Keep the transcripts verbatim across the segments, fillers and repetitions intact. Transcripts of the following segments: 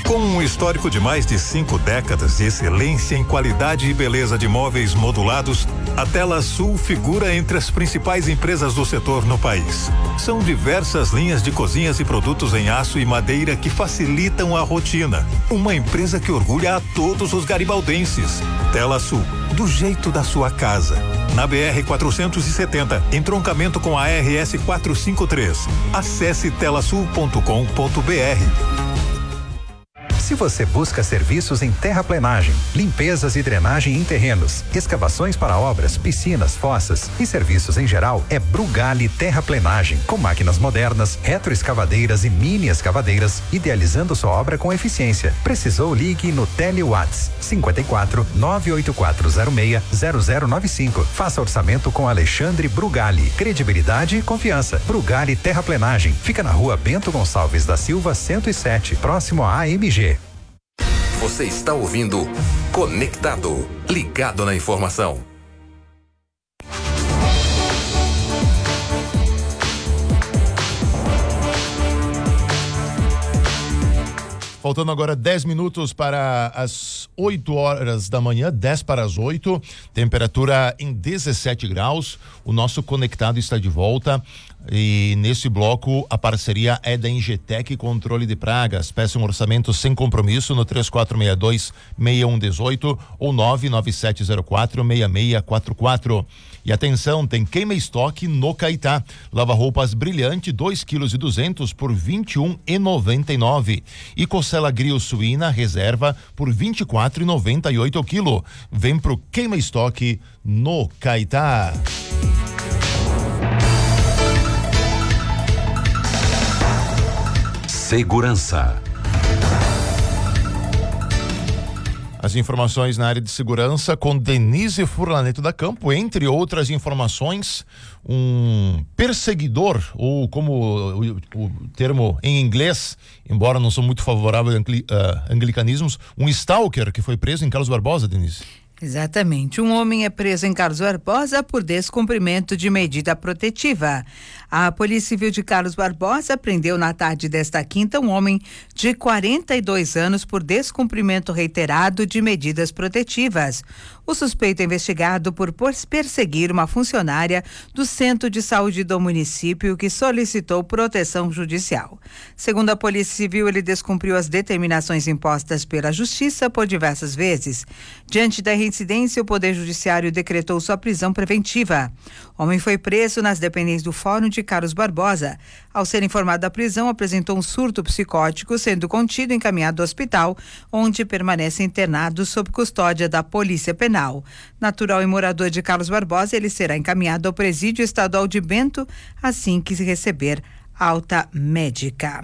Com um histórico de mais de cinco décadas de excelência em qualidade e beleza de móveis modulados, a Tela Sul figura entre as principais empresas do setor no país. São diversas linhas de cozinhas e produtos em aço e madeira que facilitam a rotina. Uma empresa que orgulha a todos os garibaldenses. Tela Sul, do jeito da sua casa. Na B R quatrocentos e setenta, entroncamento com a R S quatrocentos e cinquenta e três. Acesse telasul ponto com ponto br. Se você busca serviços em terraplenagem, limpezas e drenagem em terrenos, escavações para obras, piscinas, fossas e serviços em geral, é Brugali Terraplenagem, com máquinas modernas, retroescavadeiras e mini escavadeiras, idealizando sua obra com eficiência. Precisou? Ligue no Telewatts cinquenta e quatro, nove oito quatro zero seis, zero zero nove cinco. Faça orçamento com Alexandre Brugali. Credibilidade e confiança. Brugali Terraplenagem. Fica na rua Bento Gonçalves da Silva cento e sete, próximo à A M G. Você está ouvindo Conectado, ligado na informação. Faltando agora dez minutos para as oito horas da manhã, dez para as oito, temperatura em dezessete graus. O nosso Conectado está de volta. E nesse bloco a parceria é da Ingetec Controle de Pragas. Peça um orçamento sem compromisso no três quatro seis dois, seis um um oito ou nove nove sete zero quatro, seis seis quatro quatro. E atenção, tem queima estoque no Caetá. Lava roupas brilhante, dois quilos e duzentos por vinte e um e noventa e nove. E costela grill suína reserva por vinte e quatro e noventa e oito o quilo. Vem pro queima estoque no Caetá. Segurança. As informações na área de segurança com Denise Furlaneto da Campo, entre outras informações, um perseguidor, ou como o, o termo em inglês, embora não sou muito favorável a angli, uh, anglicanismos, um stalker que foi preso em Carlos Barbosa, Denise. Exatamente. Um homem é preso em Carlos Barbosa por descumprimento de medida protetiva. A Polícia Civil de Carlos Barbosa prendeu na tarde desta quinta um homem de quarenta e dois anos por descumprimento reiterado de medidas protetivas. O suspeito é investigado por perseguir uma funcionária do Centro de Saúde do município que solicitou proteção judicial. Segundo a Polícia Civil, ele descumpriu as determinações impostas pela Justiça por diversas vezes. Diante da reincidência, o Poder Judiciário decretou sua prisão preventiva. O homem foi preso nas dependências do Fórum de Carlos Barbosa. Ao ser informado da prisão, apresentou um surto psicótico, sendo contido e encaminhado ao hospital, onde permanece internado sob custódia da Polícia Penal. Natural e morador de Carlos Barbosa, ele será encaminhado ao Presídio Estadual de Bento assim que se receber alta médica.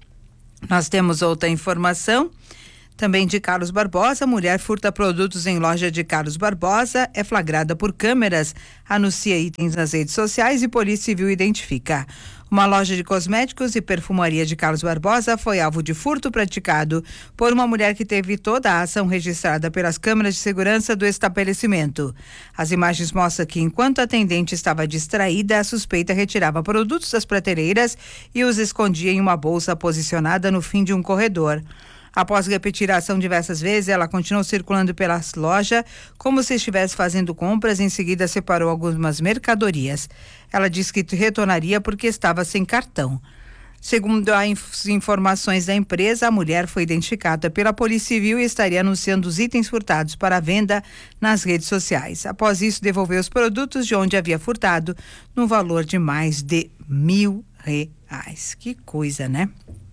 Nós temos outra informação. Também de Carlos Barbosa, mulher furta produtos em loja de Carlos Barbosa, é flagrada por câmeras, anuncia itens nas redes sociais e Polícia Civil identifica. Uma loja de cosméticos e perfumaria de Carlos Barbosa foi alvo de furto praticado por uma mulher que teve toda a ação registrada pelas câmeras de segurança do estabelecimento. As imagens mostram que, enquanto a atendente estava distraída, a suspeita retirava produtos das prateleiras e os escondia em uma bolsa posicionada no fim de um corredor. Após repetir a ação diversas vezes, ela continuou circulando pela loja como se estivesse fazendo compras. Em seguida, separou algumas mercadorias. Ela disse que retornaria porque estava sem cartão. Segundo as informações da empresa, a mulher foi identificada pela Polícia Civil e estaria anunciando os itens furtados para venda nas redes sociais. Após isso, devolveu os produtos de onde havia furtado no valor de mais de mil reais. Que coisa, né?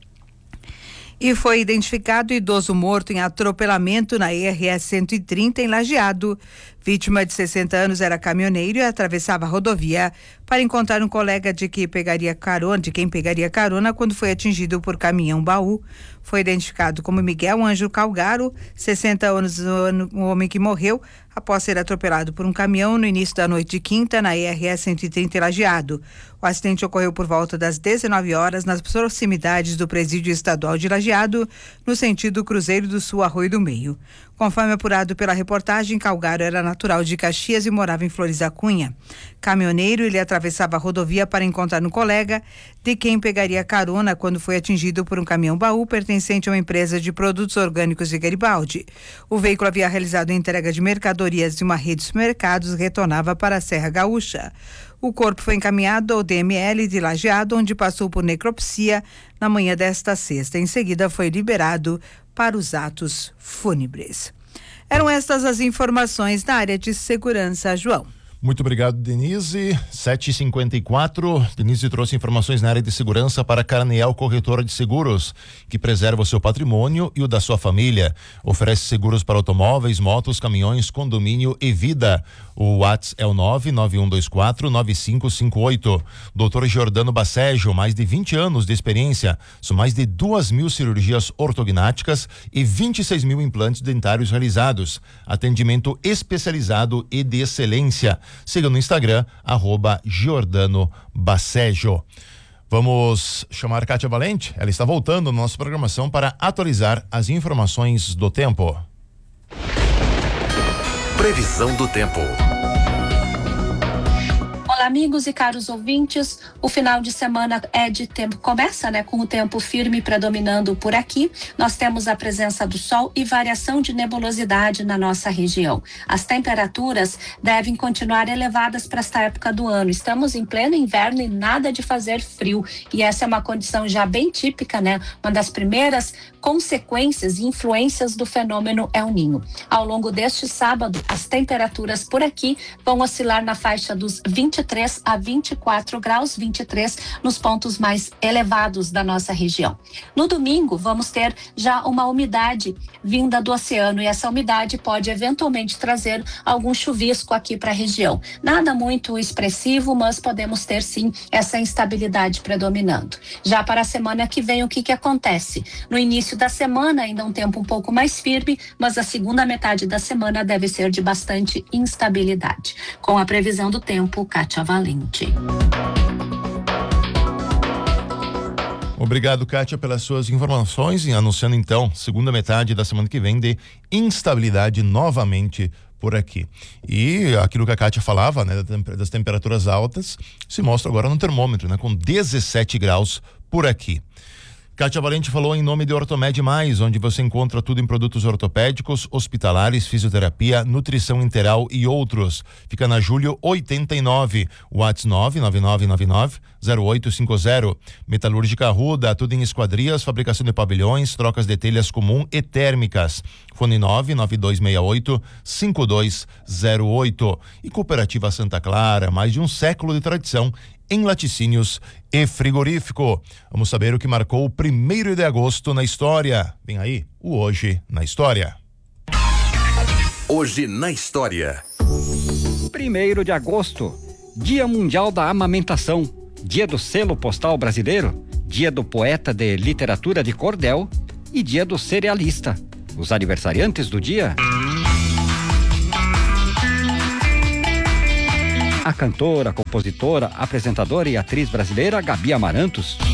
E foi identificado idoso morto em atropelamento na E R S cento e trinta em Lajeado. Vítima de sessenta anos era caminhoneiro e atravessava a rodovia para encontrar um colega de que pegaria carona, de quem pegaria carona quando foi atingido por caminhão baú. Foi identificado como Miguel Ângelo Calgaro, sessenta anos, o homem que morreu após ser atropelado por um caminhão no início da noite de quinta na E R S cento e trinta em Lajeado. O acidente ocorreu por volta das dezenove horas nas proximidades do Presídio Estadual de Lajeado, no sentido Cruzeiro do Sul, Arroio do Meio. Conforme apurado pela reportagem, Calgaro era natural de Caxias e morava em Flores da Cunha. Caminhoneiro, ele atravessava a rodovia para encontrar um colega, de quem pegaria carona quando foi atingido por um caminhão-baú pertencente a uma empresa de produtos orgânicos de Garibaldi. O veículo havia realizado a entrega de mercadorias de uma rede de supermercados e retornava para a Serra Gaúcha. O corpo foi encaminhado ao D M L de Lajeado, onde passou por necropsia na manhã desta sexta. Em seguida, foi liberado para os atos fúnebres. Eram estas as informações da área de segurança, João. Muito obrigado, Denise. sete e cinquenta e quatro. Denise trouxe informações na área de segurança para Carneal Corretora de Seguros, que preserva o seu patrimônio e o da sua família. Oferece seguros para automóveis, motos, caminhões, condomínio e vida. O WhatsApp é o nove nove um dois quatro nove cinco cinco oito. doutor Giordano Basseggio, mais de vinte anos de experiência. São mais de duas mil cirurgias ortognáticas e vinte e seis mil implantes dentários realizados. Atendimento especializado e de excelência. Siga no Instagram, arroba Giordano Basseggio. Vamos chamar Kátia Valente. Ela está voltando na nossa programação para atualizar as informações do tempo. Previsão do tempo. Olá, amigos e caros ouvintes. O final de semana é de tempo, começa, né, com o tempo firme predominando por aqui. Nós temos a presença do sol e variação de nebulosidade na nossa região. As temperaturas devem continuar elevadas para esta época do ano. Estamos em pleno inverno e nada de fazer frio. E essa é uma condição já bem típica, né? Uma das primeiras consequências e influências do fenômeno El Niño. Ao longo deste sábado, as temperaturas por aqui vão oscilar na faixa dos vinte e três a vinte e quatro graus, vinte e três nos pontos mais elevados da nossa região. No domingo, vamos ter já uma umidade vinda do oceano e essa umidade pode eventualmente trazer algum chuvisco aqui para a região. Nada muito expressivo, mas podemos ter sim essa instabilidade predominando. Já para a semana que vem, o que que acontece? No início da semana, ainda um tempo um pouco mais firme, mas a segunda metade da semana deve ser de bastante instabilidade. Com a previsão do tempo, Kátia Valente. Obrigado, Kátia, pelas suas informações e anunciando então, segunda metade da semana que vem de instabilidade novamente por aqui. E aquilo que a Kátia falava, né, das temperaturas altas, se mostra agora no termômetro, né, com dezessete graus por aqui. Kátia Valente falou em nome de Ortomed Mais, onde você encontra tudo em produtos ortopédicos, hospitalares, fisioterapia, nutrição integral e outros. Fica na Júlio oitenta e nove, WhatsApp nove nove nove nove nove zero oito cinco zero. Metalúrgica Arruda, tudo em esquadrias, fabricação de pavilhões, trocas de telhas comum e térmicas. Fone nove nove dois seis oito cinco dois zero oito. E Cooperativa Santa Clara, mais de um século de tradição em laticínios e frigorífico. Vamos saber o que marcou o primeiro de agosto na história. Vem aí, o Hoje na História. Hoje na História. Primeiro de agosto, Dia Mundial da Amamentação, Dia do Selo Postal Brasileiro, Dia do Poeta de Literatura de Cordel e Dia do Cerealista. Os aniversariantes do dia: a cantora, compositora, apresentadora e atriz brasileira Gabi Amarantos.